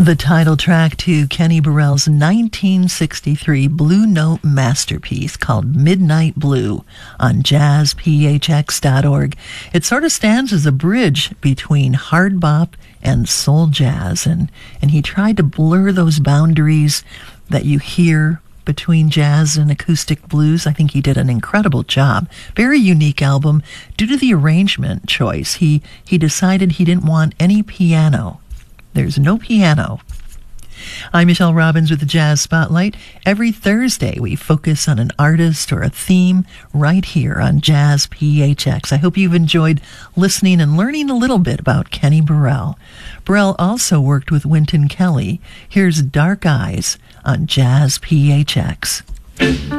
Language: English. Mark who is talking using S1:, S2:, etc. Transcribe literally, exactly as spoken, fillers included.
S1: The title track to Kenny Burrell's nineteen sixty-three Blue Note masterpiece called Midnight Blue on jazz p h x dot org. It sort of stands as a bridge between hard bop and soul jazz, and, and he tried to blur those boundaries that you hear between jazz and acoustic blues. I think he did an incredible job. Very unique album. Due to the arrangement choice, he, he decided he didn't want any piano. There's no piano. I'm Michelle Robbins with the Jazz Spotlight. Every Thursday, we focus on an artist or a theme right here on Jazz P H X. I hope you've enjoyed listening and learning a little bit about Kenny Burrell. Burrell also worked with Wynton Kelly. Here's Dark Eyes on Jazz P H X.